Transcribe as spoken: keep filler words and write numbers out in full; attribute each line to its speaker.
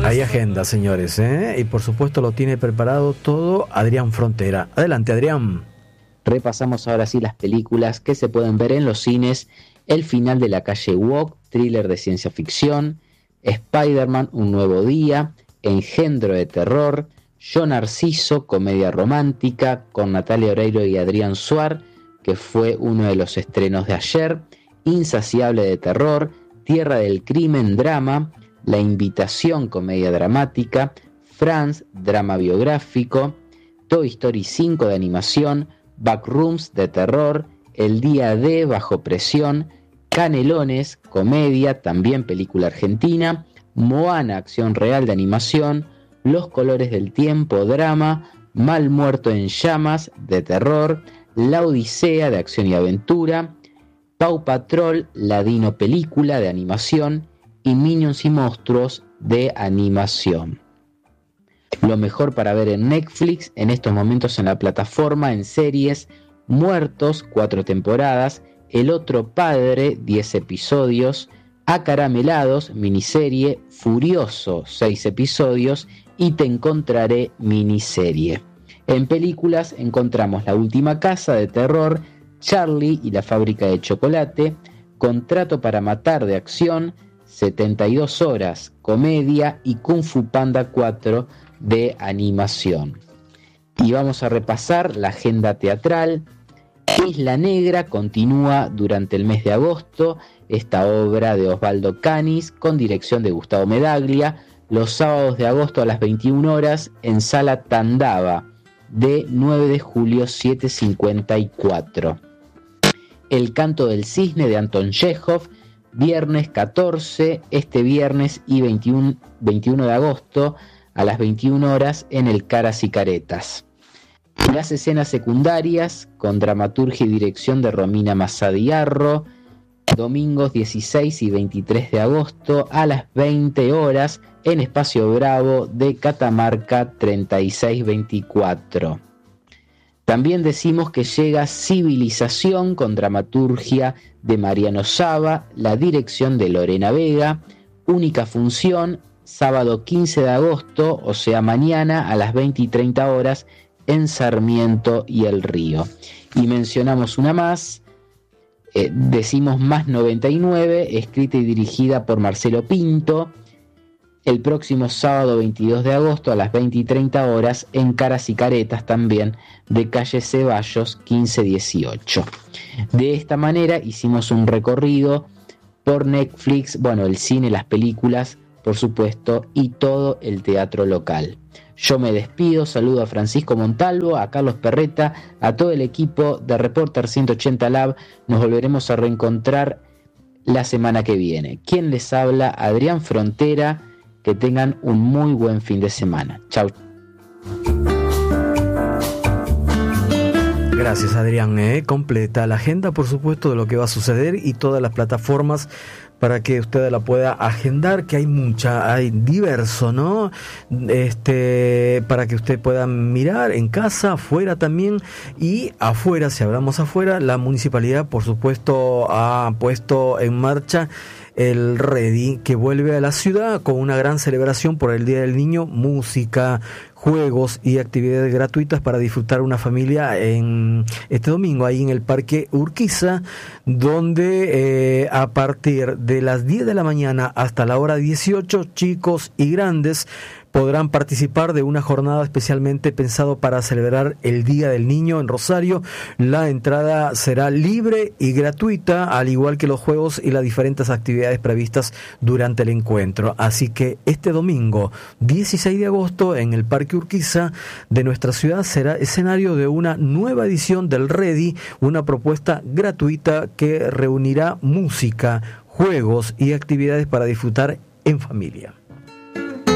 Speaker 1: Hay agenda, señores, ¿eh? Y por supuesto lo tiene preparado todo Adrián Frontera. Adelante, Adrián.
Speaker 2: Repasamos ahora sí las películas que se pueden ver en los cines. El final de La calle Walk, thriller de ciencia ficción. Spider-Man, un nuevo día. Engendro de terror. Yo Narciso, comedia romántica, con Natalia Oreiro y Adrián Suar, que fue uno de los estrenos de ayer. Insaciable de terror. Tierra del crimen, drama. La invitación, comedia dramática. Franz, drama biográfico. Toy Story cinco de animación. Backrooms de terror. El día D, bajo presión. Canelones, comedia, también película argentina. Moana, acción real de animación. Los colores del tiempo, drama. Mal muerto en llamas, de terror. La Odisea, de acción y aventura. Paw Patrol, Ladino, película de animación. Y Minions y monstruos, de animación. Lo mejor para ver en Netflix en estos momentos en la plataforma, en series: Muertos, cuatro temporadas. El otro padre, diez episodios. Acaramelados, miniserie. Furioso, seis episodios. Y Te encontraré, miniserie. En películas encontramos La última casa, de terror. Charlie y la fábrica de chocolate. Contrato para matar, de acción. setenta y dos horas, comedia. Y Kung Fu Panda cuatro, de animación. Y vamos a repasar la agenda teatral. Isla Negra continúa durante el mes de agosto, esta obra de Osvaldo Canis con dirección de Gustavo Medaglia, los sábados de agosto a las veintiuna horas en Sala Tandava, de nueve de julio, siete cincuenta y cuatro. El canto del cisne, de Anton Chekhov, viernes catorce, este viernes y veintiuno, veintiuno de agosto a las veintiuna horas en el Caras y Caretas. Las escenas secundarias, con dramaturgia y dirección de Romina Massadiarro, domingos dieciséis y veintitrés de agosto a las veinte horas en Espacio Bravo de Catamarca treinta y seis veinticuatro. También decimos que llega Civilización, con dramaturgia de Mariano Saba, la dirección de Lorena Vega, única función, sábado quince de agosto, o sea mañana a las veinte y treinta horas en Sarmiento y El Río. Y mencionamos una más, eh, decimos Más noventa y nueve, escrita y dirigida por Marcelo Pinto, el próximo sábado veintidós de agosto a las veinte y treinta horas en Caras y Caretas, también de calle Ceballos quince dieciocho. De esta manera hicimos un recorrido por Netflix, bueno, el cine, las películas, por supuesto, y todo el teatro local. Yo me despido, saludo a Francisco Montalvo, a Carlos Perreta, a todo el equipo de Reporter ciento ochenta Lab. Nos volveremos a reencontrar la semana que viene. ¿Quién les habla? Adrián Frontera. Que tengan un muy buen fin de semana. Chau.
Speaker 1: Gracias, Adrián. ¿eh? Completa la agenda, por supuesto, de lo que va a suceder y todas las plataformas para que usted la pueda agendar, que hay mucha, hay diverso, ¿no? Este, para que usted pueda mirar en casa, afuera también, y afuera, si hablamos afuera, la municipalidad, por supuesto, ha puesto en marcha el Ready, que vuelve a la ciudad con una gran celebración por el Día del Niño, música, juegos y actividades gratuitas para disfrutar una familia en este domingo ahí en el Parque Urquiza, donde eh, a partir de las diez de la mañana hasta la hora dieciocho, chicos y grandes podrán participar de una jornada especialmente pensado para celebrar el Día del Niño en Rosario. La entrada será libre y gratuita, al igual que los juegos y las diferentes actividades previstas durante el encuentro. Así que este domingo, dieciséis de agosto, en el Parque Urquiza de nuestra ciudad, será escenario de una nueva edición del Ready, una propuesta gratuita que reunirá música, juegos y actividades para disfrutar en familia.